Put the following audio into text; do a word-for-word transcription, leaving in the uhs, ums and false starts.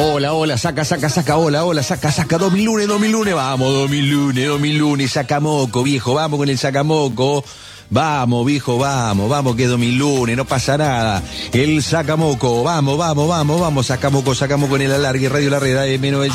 Hola, hola, saca, saca, saca, hola, hola, saca, saca, dos mil lunes, dos mil lunes, vamos, dos mil lunes, dos mil lunes, sacamoco, viejo, vamos con el sacamoco. Vamos, viejo, vamos, vamos, que es dos mil lunes, no pasa nada. El sacamoco, vamos, vamos, vamos, vamos, sacamoco, sacamoco en el alargue, Radio La Red, M noventa.